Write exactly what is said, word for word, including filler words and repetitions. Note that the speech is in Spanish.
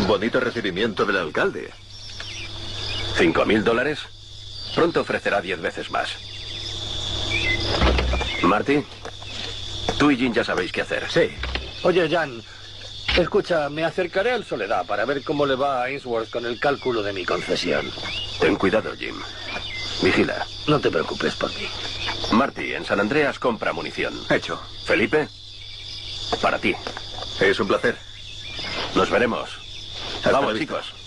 Bonito recibimiento del alcalde. ¿Cinco mil dólares? Pronto ofrecerá diez veces más. Marty, tú y Jim ya sabéis qué hacer. Sí. Oye, Jan, escucha, me acercaré al Soledad para ver cómo le va a Ainsworth con el cálculo de mi concesión. Ten cuidado, Jim. Vigila. No te preocupes por mí. Marty, en San Andreas compra munición. Hecho. Felipe, para ti. Es un placer. Nos veremos. Hasta Vamos, la vista. chicos.